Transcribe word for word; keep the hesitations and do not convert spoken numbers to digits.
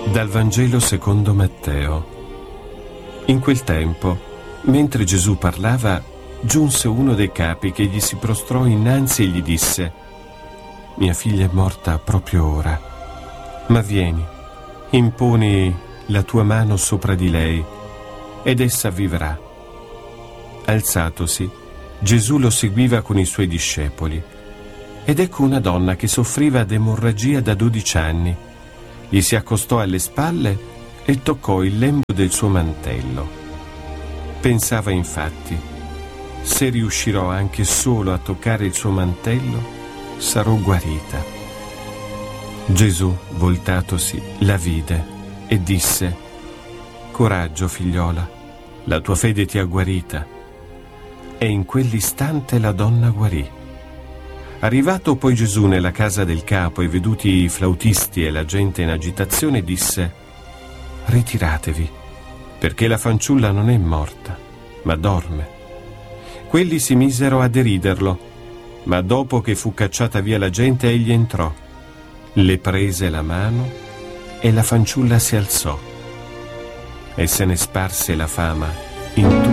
Dal Vangelo secondo Matteo. In quel tempo, mentre Gesù parlava, giunse uno dei capi che gli si prostrò innanzi e gli disse: «Mia figlia è morta proprio ora, ma vieni, imponi la tua mano sopra di lei ed essa vivrà». Alzatosi, Gesù lo seguiva con i suoi discepoli. Ed ecco una donna che soffriva d'emorragia da dodici anni. Gli si accostò alle spalle e toccò il lembo del suo mantello. Pensava infatti: se riuscirò anche solo a toccare il suo mantello, sarò guarita. Gesù, voltatosi, la vide e disse: «Coraggio, figliola, la tua fede ti ha guarita». E in quell'istante la donna guarì. Arrivato poi Gesù nella casa del capo e veduti i flautisti e la gente in agitazione, disse: «Ritiratevi, perché la fanciulla non è morta, ma dorme». Quelli si misero a deriderlo, ma dopo che fu cacciata via la gente, egli entrò, le prese la mano e la fanciulla si alzò. E se ne sparse la fama in tutto